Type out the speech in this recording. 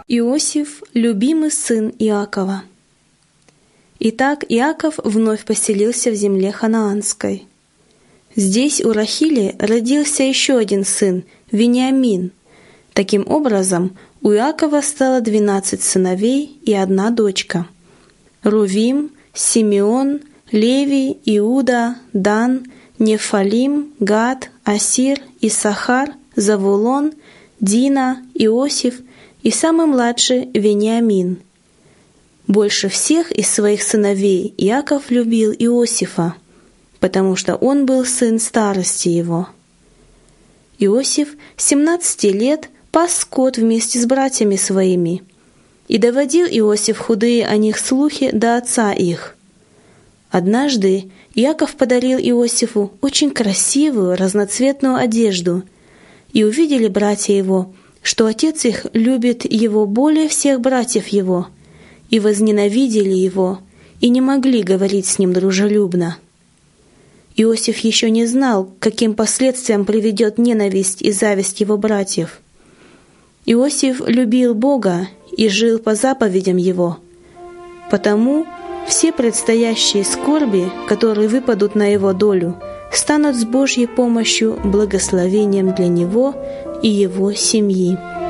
Иосиф – любимый сын Иакова. Итак, Иаков вновь поселился в земле ханаанской. Здесь у Рахили родился еще один сын – Вениамин. Таким образом, у Иакова стало 12 сыновей и одна дочка. Рувим, Симеон, Левий, Иуда, Дан, Нефалим, Гад, Асир, Иссахар, Завулон, Дина, Иосиф и самый младший Вениамин. Больше всех из своих сыновей Иаков любил Иосифа, потому что он был сын старости его. Иосиф 17 лет пас скот вместе с братьями своими, и доводил Иосиф худые о них слухи до отца их. Однажды Иаков подарил Иосифу очень красивую разноцветную одежду, и увидели братья его, что отец их любит его более всех братьев его, и возненавидели его, и не могли говорить с ним дружелюбно. Иосиф еще не знал, каким последствиям приведет ненависть и зависть его братьев. Иосиф любил Бога и жил по заповедям Его. Потому все предстоящие скорби, которые выпадут на его долю, станут с Божьей помощью благословением для него и его семьи.